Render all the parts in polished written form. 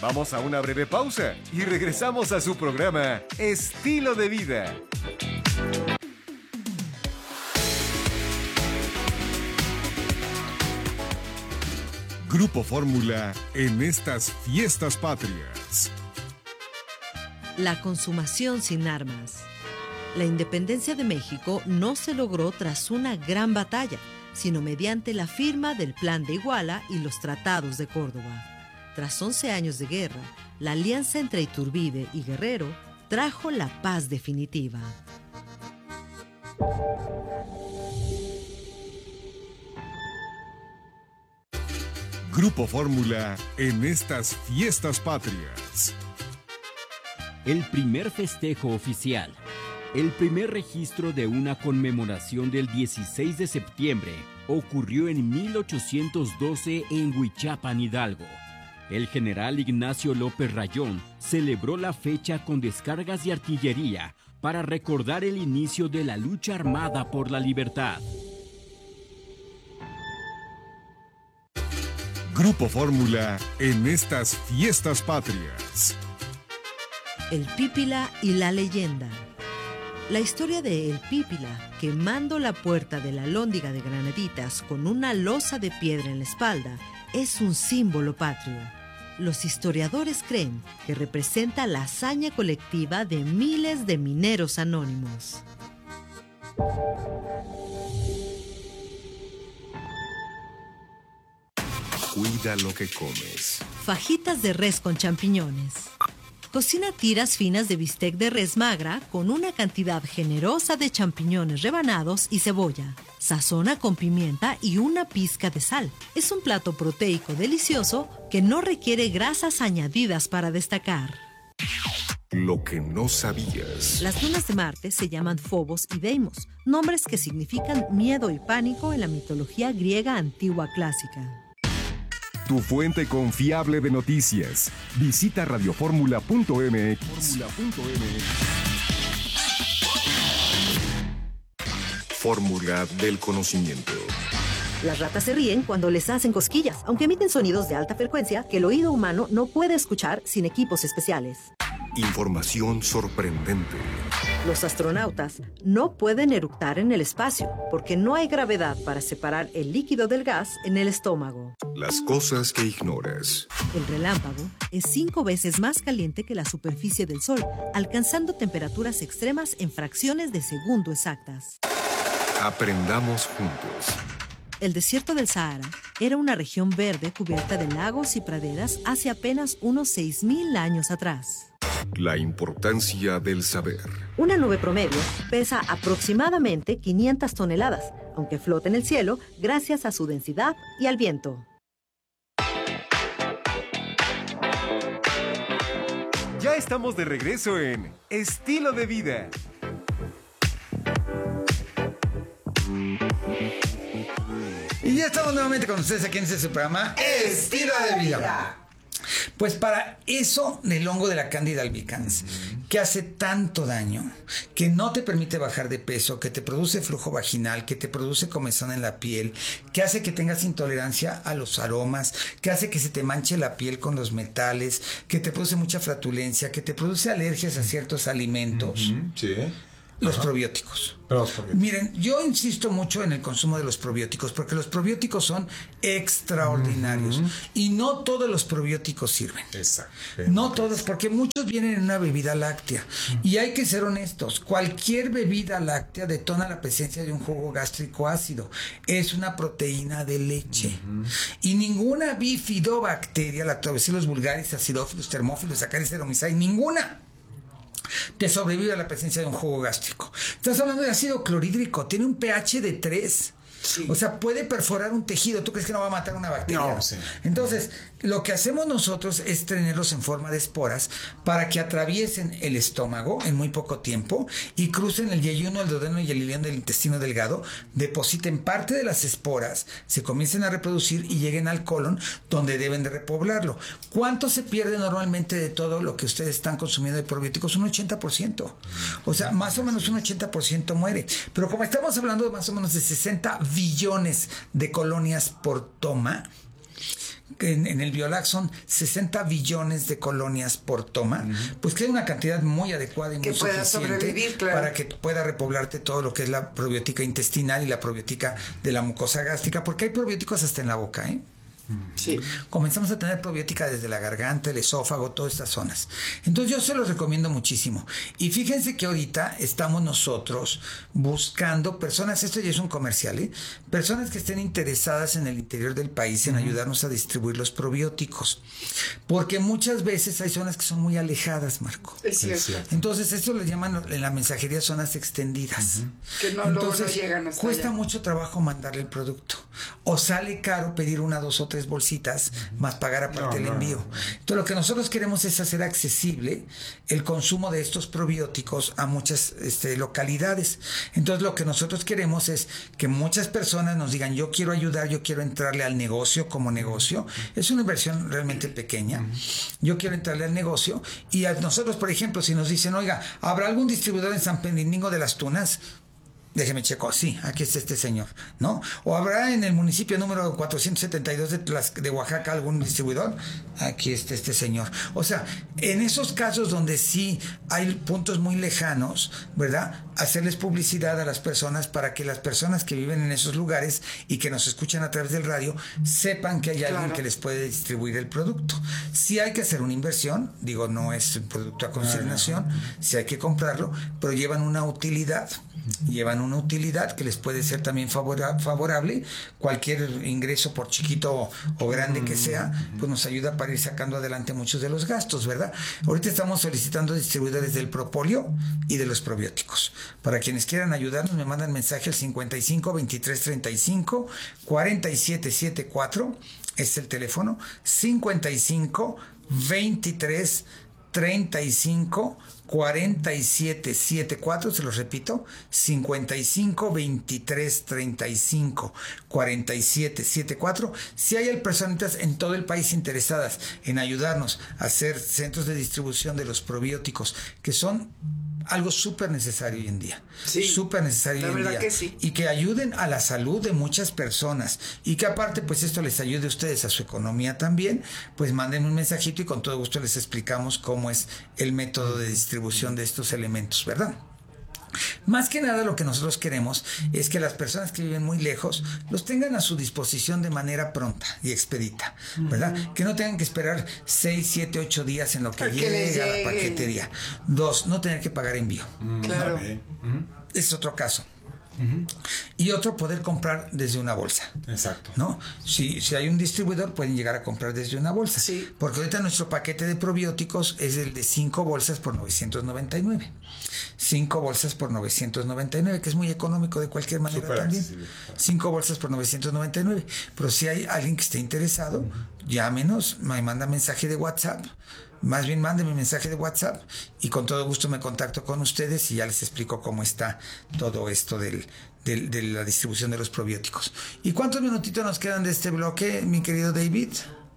Vamos a una breve pausa y regresamos a su programa Estilo de Vida. Grupo Fórmula en estas fiestas patrias. La consumación sin armas. La independencia de México no se logró tras una gran batalla, sino mediante la firma del Plan de Iguala y los tratados de Córdoba. Tras 11 años de guerra, la alianza entre Iturbide y Guerrero trajo la paz definitiva. Grupo Fórmula en estas fiestas patrias. El primer festejo oficial. El primer registro de una conmemoración del 16 de septiembre ocurrió en 1812 en Huichapan, Hidalgo. El general Ignacio López Rayón celebró la fecha con descargas de artillería para recordar el inicio de la lucha armada por la libertad. Grupo Fórmula en estas fiestas patrias. El Pípila y la leyenda. La historia de El Pípila, quemando la puerta de la Alhóndiga de Granaditas con una losa de piedra en la espalda, es un símbolo patrio. Los historiadores creen que representa la hazaña colectiva de miles de mineros anónimos. Cuida lo que comes. Fajitas de res con champiñones. Cocina tiras finas de bistec de res magra con una cantidad generosa de champiñones rebanados y cebolla. Sazona con pimienta y una pizca de sal. Es un plato proteico delicioso que no requiere grasas añadidas para destacar. Lo que no sabías. Las lunas de Marte se llaman Phobos y Deimos, nombres que significan miedo y pánico en la mitología griega antigua clásica. Tu fuente confiable de noticias. Visita radioformula.mx. Fórmula del conocimiento. Las ratas se ríen cuando les hacen cosquillas, aunque emiten sonidos de alta frecuencia que el oído humano no puede escuchar sin equipos especiales. Información sorprendente. Los astronautas no pueden eructar en el espacio porque no hay gravedad para separar el líquido del gas en el estómago. Las cosas que ignoras. El relámpago es 5 veces más caliente que la superficie del Sol, alcanzando temperaturas extremas en fracciones de segundo exactas. Aprendamos juntos. El desierto del Sahara era una región verde cubierta de lagos y praderas hace apenas unos 6.000 años atrás. La importancia del saber. Una nube promedio pesa aproximadamente 500 toneladas, aunque flota en el cielo gracias a su densidad y al viento. Ya estamos de regreso en Estilo de Vida. Y ya estamos nuevamente con ustedes aquí en este programa Estilo de Vida. Pues para eso del hongo de la Candida albicans, que hace tanto daño, que no te permite bajar de peso, que te produce flujo vaginal, que te produce comezón en la piel, que hace que tengas intolerancia a los aromas, que hace que se te manche la piel con los metales, que te produce mucha flatulencia, que te produce alergias a ciertos alimentos. Sí. Los probióticos. Miren, yo insisto mucho en el consumo de los probióticos porque los probióticos son extraordinarios y no todos los probióticos sirven. Exacto. No todos, porque muchos vienen en una bebida láctea y hay que ser honestos. Cualquier bebida láctea detona la presencia de un jugo gástrico ácido. Es una proteína de leche y ninguna bifidobacteria, Lactobacillus vulgaris, acidófilos, termófilos, Saccharomyces cerevisiae, ninguna te sobrevive a la presencia de un jugo gástrico. Estás hablando de ácido clorhídrico, tiene un pH de 3. Sí. O sea, puede perforar un tejido. ¿Tú crees que no va a matar una bacteria? No, sí. Entonces, lo que hacemos nosotros es tenerlos en forma de esporas para que atraviesen el estómago en muy poco tiempo y crucen el yeyuno, el duodeno y el ileón del intestino delgado, depositen parte de las esporas, se comiencen a reproducir y lleguen al colon, donde deben de repoblarlo. ¿Cuánto se pierde normalmente de todo lo que ustedes están consumiendo de probióticos? Un 80%. O sea, más o menos un 80% muere. Pero como estamos hablando de más o menos de 60 billones de colonias por toma, que en el Biolac son 60 billones de colonias por toma, pues que hay una cantidad muy adecuada y muy suficiente para que pueda repoblarte todo lo que es la probiótica intestinal y la probiótica de la mucosa gástrica, porque hay probióticos hasta en la boca, ¿eh? Sí. Comenzamos a tener probiótica desde la garganta, el esófago, todas estas zonas. Entonces yo se los recomiendo muchísimo. Y fíjense que ahorita estamos nosotros buscando personas, esto ya es un comercial, ¿eh? Personas que estén interesadas en el interior del país en ayudarnos a distribuir los probióticos. Porque muchas veces hay zonas que son muy alejadas, Marco. Es cierto. Entonces esto le llaman en la mensajería zonas extendidas. Que no, entonces luego no llegan hasta cuesta allá. mucho trabajo mandarle el producto. O sale caro pedir 1, 2 o 3 bolsitas, más pagar aparte el envío. Entonces lo que nosotros queremos es hacer accesible el consumo de estos probióticos a muchas localidades. Entonces lo que nosotros queremos es que muchas personas nos digan, yo quiero ayudar, yo quiero entrarle al negocio como negocio. Es una inversión realmente pequeña. Yo quiero entrarle al negocio y a nosotros, por ejemplo, si nos dicen, oiga, ¿habrá algún distribuidor en San Bernardino de las Tunas? Déjeme checo, sí, aquí está este señor, ¿no? ¿O habrá en el municipio número 472 de Oaxaca algún distribuidor? Aquí está este señor. O sea, en esos casos donde sí hay puntos muy lejanos, ¿verdad? Hacerles publicidad a las personas para que las personas que viven en esos lugares y que nos escuchan a través del radio sepan que hay alguien que les puede distribuir el producto. Sí hay que hacer una inversión, digo, no es un producto a consignación, sí hay que comprarlo, pero llevan una utilidad. Que les puede ser también favorable. Cualquier ingreso, por chiquito o grande que sea, pues nos ayuda para ir sacando adelante muchos de los gastos, ¿verdad? Ahorita estamos solicitando distribuidores del propóleo y de los probióticos. Para quienes quieran ayudarnos, me mandan mensaje al 55 23 35 47 74. Es el teléfono 55 23 35 47 74, se los repito, 55 23 35 47 74. Si hay personitas en todo el país interesadas en ayudarnos a hacer centros de distribución de los probióticos, que son algo súper necesario hoy en día. Sí, súper necesario hoy en día. Que sí. Y que ayuden a la salud de muchas personas. Y que aparte, pues esto les ayude a ustedes a su economía también. Pues manden un mensajito y con todo gusto les explicamos cómo es el método de distribución de estos elementos, ¿verdad? Más que nada lo que nosotros queremos es que las personas que viven muy lejos los tengan a su disposición de manera pronta y expedita, ¿verdad? Que no tengan que esperar 6, 7, 8 días en lo que llega la paquetería. 2, no tener que pagar envío. Claro. Es otro caso. Y otro, poder comprar desde una bolsa. Exacto. ¿No? Si hay un distribuidor, pueden llegar a comprar desde una bolsa. Sí. Porque ahorita nuestro paquete de probióticos es el de 5 bolsas por 999. 5 bolsas por 999, que es muy económico de cualquier manera. Super también. Accesible. 5 bolsas por 999. Pero si hay alguien que esté interesado, llámenos, me manda mensaje de WhatsApp. Más bien mándenme mensaje de WhatsApp y con todo gusto me contacto con ustedes y ya les explico cómo está todo esto de la distribución de los probióticos. ¿Y cuántos minutitos nos quedan de este bloque, mi querido David?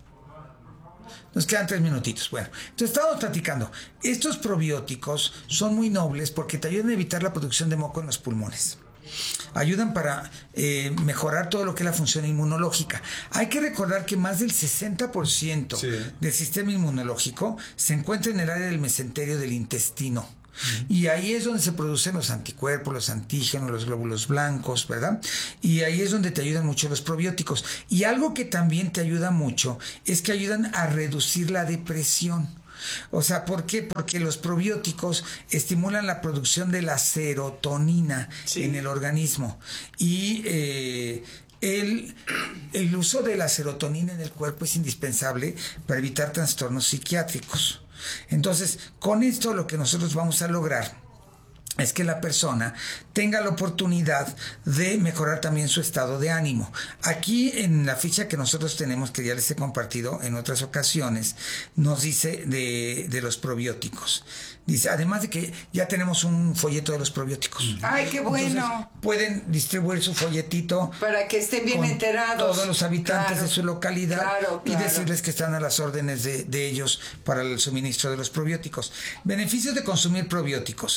Nos quedan 3 minutitos. Bueno, entonces estábamos platicando. Estos probióticos son muy nobles porque te ayudan a evitar la producción de moco en los pulmones. Ayudan para mejorar todo lo que es la función inmunológica. Hay que recordar que más del 60% del sistema inmunológico se encuentra en el área del mesenterio del intestino. Y ahí es donde se producen los anticuerpos, los antígenos, los glóbulos blancos, ¿verdad? Y ahí es donde te ayudan mucho los probióticos. Y algo que también te ayuda mucho es que ayudan a reducir la depresión. O sea, ¿por qué? Porque los probióticos estimulan la producción de la serotonina en el organismo. Y el uso de la serotonina en el cuerpo es indispensable para evitar trastornos psiquiátricos. Entonces, con esto lo que nosotros vamos a lograr es que la persona tenga la oportunidad de mejorar también su estado de ánimo. Aquí en la ficha que nosotros tenemos, que ya les he compartido en otras ocasiones, nos dice de los probióticos. Dice, además de que ya tenemos un folleto de los probióticos. ¡Ay, qué bueno! Entonces, pueden distribuir su folletito para que estén bien enterados. Todos los habitantes de su localidad y claro. decirles que están a las órdenes de ellos para el suministro de los probióticos. Beneficios de consumir probióticos.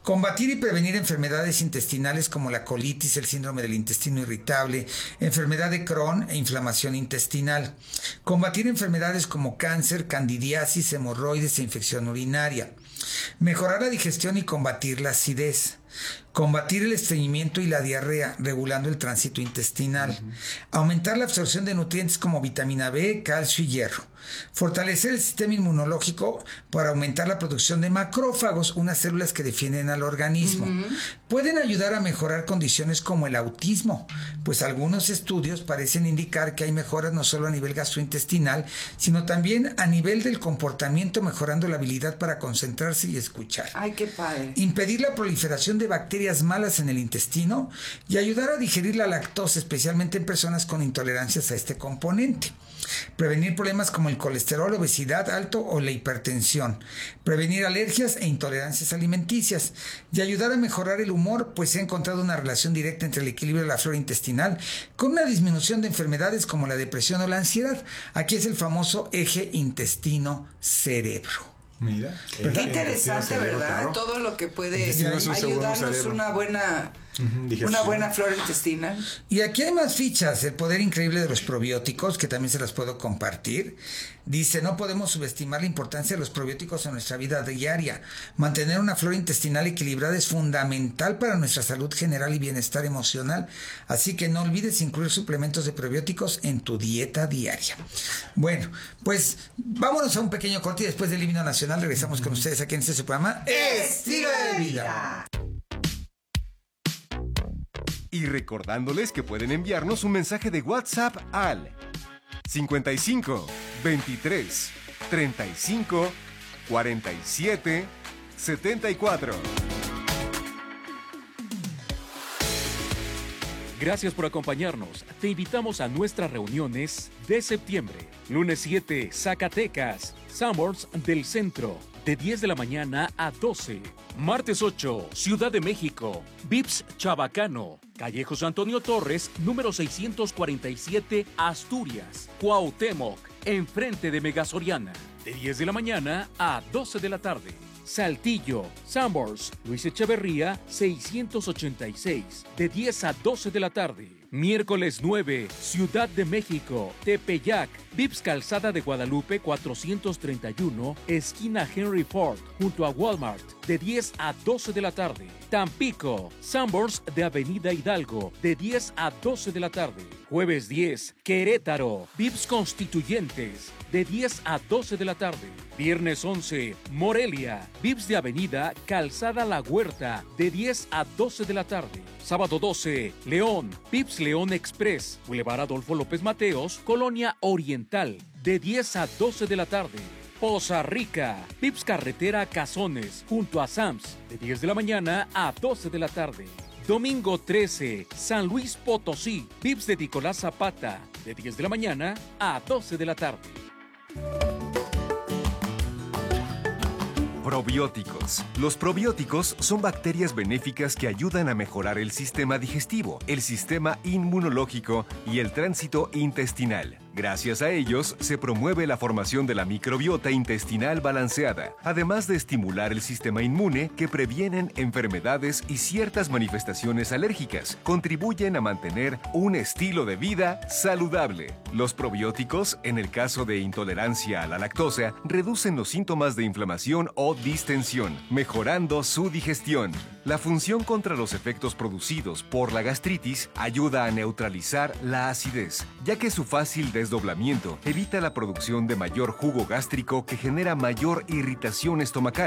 Combatir y prevenir enfermedades intestinales como la colitis, el síndrome del intestino irritable, enfermedad de Crohn e inflamación intestinal. Combatir enfermedades como cáncer, candidiasis, hemorroides e infección urinaria. Mejorar la digestión y combatir la acidez. Combatir el estreñimiento y la diarrea, regulando el tránsito intestinal. Aumentar la absorción de nutrientes como vitamina B, calcio y hierro. Fortalecer el sistema inmunológico para aumentar la producción de macrófagos, unas células que defienden al organismo. Pueden ayudar a mejorar condiciones como el autismo, pues algunos estudios parecen indicar que hay mejoras no solo a nivel gastrointestinal, sino también a nivel del comportamiento, mejorando la habilidad para concentrarse y escuchar. Ay, qué padre. Impedir la proliferación de bacterias malas en el intestino y ayudar a digerir la lactosa, especialmente en personas con intolerancias a este componente. Prevenir problemas como el colesterol, obesidad alto o la hipertensión. Prevenir alergias e intolerancias alimenticias. Y ayudar a mejorar el humor, pues se ha encontrado una relación directa entre el equilibrio de la flora intestinal con una disminución de enfermedades como la depresión o la ansiedad. Aquí es el famoso eje intestino-cerebro. Mira. Qué interesante, ¿verdad? Claro. Todo lo que puede Intestino es un segundo ayudarnos cerebro. una buena flora intestinal. Y aquí hay más fichas, el poder increíble de los probióticos, que también se las puedo compartir. Dice, no podemos subestimar la importancia de los probióticos en nuestra vida diaria. Mantener una flora intestinal equilibrada es fundamental para nuestra salud general y bienestar emocional. Así que no olvides incluir suplementos de probióticos en tu dieta diaria. Bueno, pues vámonos a un pequeño corte y después del himno nacional regresamos con ustedes aquí en este su programa Estilo de Vida. Y recordándoles que pueden enviarnos un mensaje de WhatsApp al 55 23 35 47 74. Gracias por acompañarnos. Te invitamos a nuestras reuniones de septiembre. Lunes 7, Zacatecas, Sanborns del Centro, de 10 de la mañana a 12. Martes 8, Ciudad de México, Vips Chabacano, calle José Antonio Torres, número 647, Asturias, Cuauhtémoc, enfrente de Megasoriana, de 10 de la mañana a 12 de la tarde. Saltillo, Sanborns, Luis Echeverría, 686, de 10 a 12 de la tarde. Miércoles 9, Ciudad de México, Tepeyac, Vips Calzada de Guadalupe 431, esquina Henry Ford, junto a Walmart, de 10 a 12 de la tarde. Tampico, Sanborns de Avenida Hidalgo, de 10 a 12 de la tarde. Jueves 10, Querétaro, Vips Constituyentes, de 10 a 12 de la tarde. Viernes 11, Morelia, Vips de Avenida Calzada La Huerta, de 10 a 12 de la tarde. Sábado 12, León, Vips León Express, Boulevard Adolfo López Mateos, Colonia Oriental, de 10 a 12 de la tarde. Poza Rica, Vips Carretera Cazones, junto a Sams, de 10 de la mañana a 12 de la tarde. Domingo 13, San Luis Potosí, Vips de Nicolás Zapata, de 10 de la mañana a 12 de la tarde. Probióticos. Los probióticos son bacterias benéficas que ayudan a mejorar el sistema digestivo, el sistema inmunológico y el tránsito intestinal. Gracias a ellos, se promueve la formación de la microbiota intestinal balanceada, además de estimular el sistema inmune que previenen enfermedades y ciertas manifestaciones alérgicas. Contribuyen a mantener un estilo de vida saludable. Los probióticos, en el caso de intolerancia a la lactosa, reducen los síntomas de inflamación o distensión, mejorando su digestión. La función contra los efectos producidos por la gastritis ayuda a neutralizar la acidez, ya que su fácil desdoblamiento evita la producción de mayor jugo gástrico que genera mayor irritación estomacal.